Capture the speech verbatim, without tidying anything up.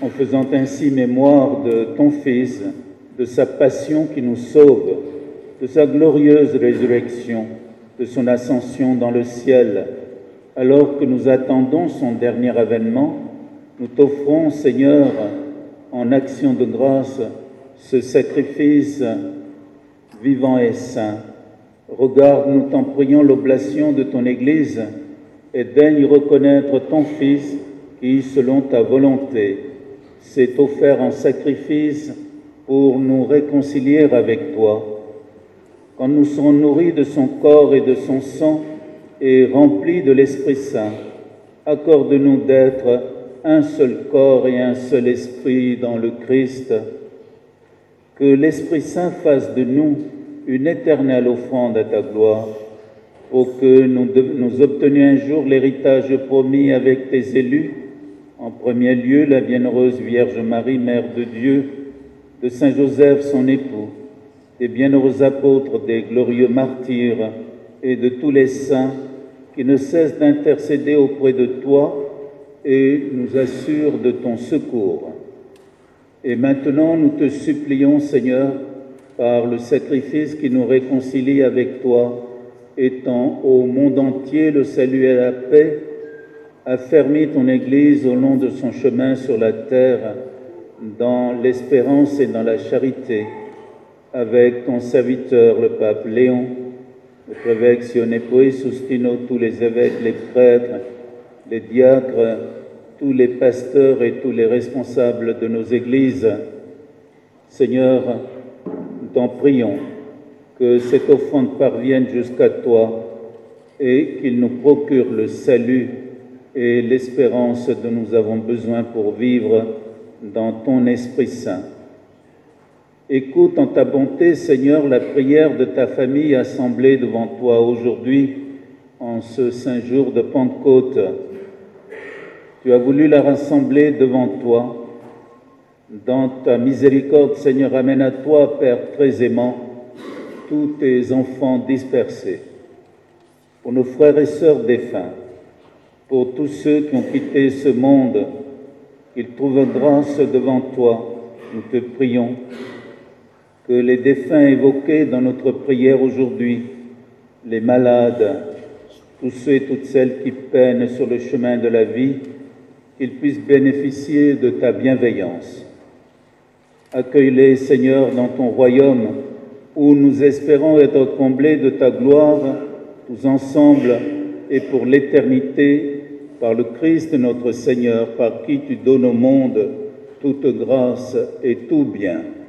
en faisant ainsi mémoire de ton Fils, de sa passion qui nous sauve, de sa glorieuse résurrection, de son ascension dans le ciel, alors que nous attendons son dernier avènement, nous t'offrons, Seigneur, en action de grâce, ce sacrifice vivant et saint. Regarde, nous t'en prions, l'oblation de ton Église et daigne reconnaître ton Fils qui, selon ta volonté, s'est offert en sacrifice pour nous réconcilier avec toi. Quand nous serons nourris de son corps et de son sang et remplis de l'Esprit Saint, accorde-nous d'être un seul corps et un seul esprit dans le Christ. Que l'Esprit Saint fasse de nous une éternelle offrande à ta gloire, pour que nous, nous obtenions un jour l'héritage promis avec tes élus, en premier lieu la bienheureuse Vierge Marie, Mère de Dieu, de Saint Joseph, son époux, des bienheureux apôtres, des glorieux martyrs et de tous les saints qui ne cessent d'intercéder auprès de toi et nous assurent de ton secours. Et maintenant, nous te supplions, Seigneur, par le sacrifice qui nous réconcilie avec toi, étends au monde entier le salut et la paix, affermis ton Église au long de son chemin sur la terre, dans l'espérance et dans la charité, avec ton serviteur, le pape Léon, notre évêque Sionepo et Sustino, tous les évêques, les prêtres, les diacres, tous les pasteurs et tous les responsables de nos églises. Seigneur, nous t'en prions que cette offrande parvienne jusqu'à toi et qu'il nous procure le salut et l'espérance dont nous avons besoin pour vivre dans ton Esprit Saint. Écoute en ta bonté, Seigneur, la prière de ta famille assemblée devant toi aujourd'hui, en ce saint jour de Pentecôte. Tu as voulu la rassembler devant toi. Dans ta miséricorde, Seigneur, amène à toi, Père très aimant, tous tes enfants dispersés. Pour nos frères et sœurs défunts, pour tous ceux qui ont quitté ce monde, qu'ils trouvent grâce devant toi, nous te prions. Que les défunts évoqués dans notre prière aujourd'hui, les malades, tous ceux et toutes celles qui peinent sur le chemin de la vie, qu'ils puissent bénéficier de ta bienveillance. Accueille-les, Seigneur, dans ton royaume, où nous espérons être comblés de ta gloire, tous ensemble et pour l'éternité, par le Christ notre Seigneur, par qui tu donnes au monde toute grâce et tout bien.